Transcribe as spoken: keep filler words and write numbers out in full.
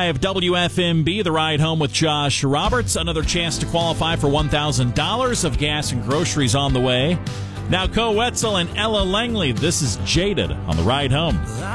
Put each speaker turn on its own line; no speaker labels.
five W F M B, The Ride Home with Josh Roberts. Another chance to qualify for one thousand dollars of gas and groceries on the way. Now, Co Wetzel and Ella Langley, this is Jaded on The Ride Home.